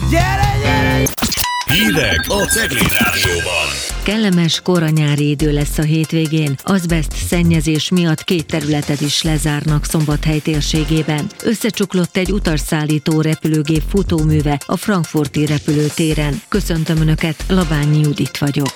Gyere, gyere! Hírek a Cegléd Rádióban. Kellemes koranyári idő lesz a hétvégén. Azbest szennyezés miatt 2 területet is lezárnak Szombathely térségében. Összecsuklott egy utasszállító repülőgép futóműve a frankfurti repülőtéren. Köszöntöm Önöket, Labányi Judit vagyok.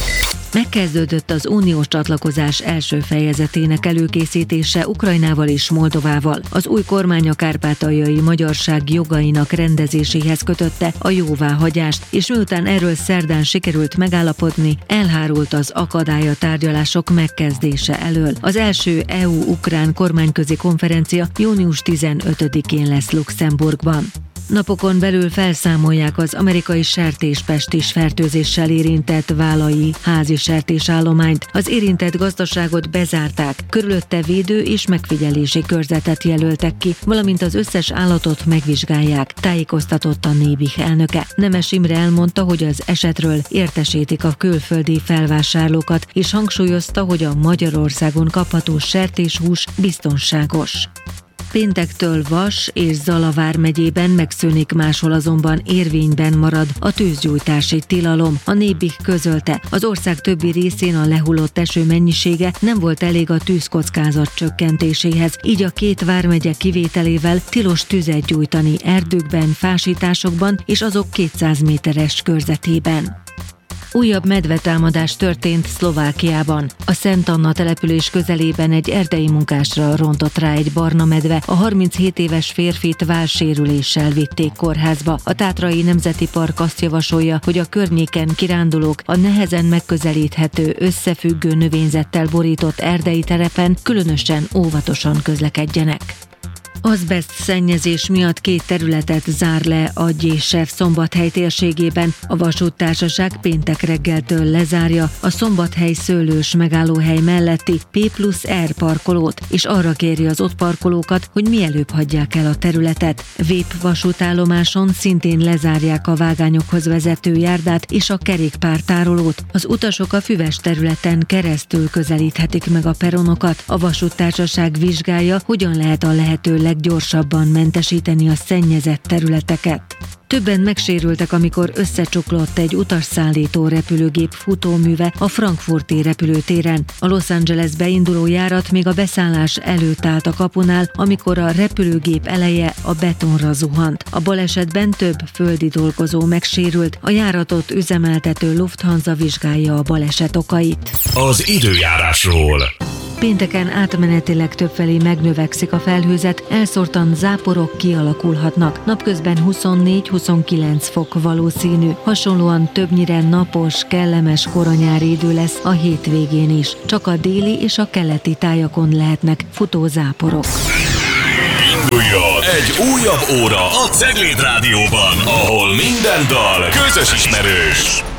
Megkezdődött az uniós csatlakozás első fejezetének előkészítése Ukrajnával és Moldovával. Az új kormány a kárpátaljai magyarság jogainak rendezéséhez kötötte a jóváhagyást, és miután erről szerdán sikerült megállapodni, elhárult az akadály a tárgyalások megkezdése elől. Az első EU-ukrán kormányközi konferencia június 15-én lesz Luxemburgban. Napokon belül felszámolják az amerikai sertéspestis fertőzéssel érintett válai házi sertésállományt. Az érintett gazdaságot bezárták, körülötte védő és megfigyelési körzetet jelöltek ki, valamint az összes állatot megvizsgálják, tájékoztatott a Nébih elnöke. Nemes Imre elmondta, hogy az esetről értesítik a külföldi felvásárlókat, és hangsúlyozta, hogy a Magyarországon kapható sertéshús biztonságos. Péntektől Vas és Zala vármegyében megszűnik, máshol azonban érvényben marad a tűzgyújtási tilalom. A Nébih közölte, az ország többi részén a lehullott eső mennyisége nem volt elég a tűzkockázat csökkentéséhez, így a 2 vármegye kivételével tilos tüzet gyújtani erdőkben, fásításokban és azok 200 méteres körzetében. Újabb medvetámadás történt Szlovákiában. A Szent Anna település közelében egy erdei munkásra rontott rá egy barna medve. A 37 éves férfit vállsérüléssel vitték kórházba. A Tátrai Nemzeti Park azt javasolja, hogy a környéken kirándulók a nehezen megközelíthető, összefüggő növényzettel borított erdei terepen különösen óvatosan közlekedjenek. Azbest szennyezés miatt 2 területet zár le a Gyésev Szombathely térségében. A vasúttársaság péntek reggeltől lezárja a Szombathely szőlős megállóhely melletti P+R parkolót, és arra kéri az ott parkolókat, hogy mielőbb hagyják el a területet. Vép vasútállomáson szintén lezárják a vágányokhoz vezető járdát és a kerékpártárolót. Az utasok a füves területen keresztül közelíthetik meg a peronokat. A vasúttársaság vizsgálja, hogyan lehet a lehető leggyorsabban mentesíteni a szennyezett területeket. Többen megsérültek, amikor összecsuklott egy utasszállító repülőgép futóműve a frankfurti repülőtéren. A Los Angelesbe induló járat még a beszállás előtt állt a kapunál, amikor a repülőgép eleje a betonra zuhant. A balesetben több földi dolgozó megsérült, a járatot üzemeltető Lufthansa vizsgálja a baleset okait. Az időjárásról. Pénteken átmenetileg többfelé megnövekszik a felhőzet, elszórtan záporok kialakulhatnak. Napközben 24-29 fok valószínű. Hasonlóan többnyire napos, kellemes koranyári idő lesz a hétvégén is. Csak a déli és a keleti tájakon lehetnek futó záporok. Induljon egy újabb óra a Cegléd Rádióban, ahol minden dal közös ismerős.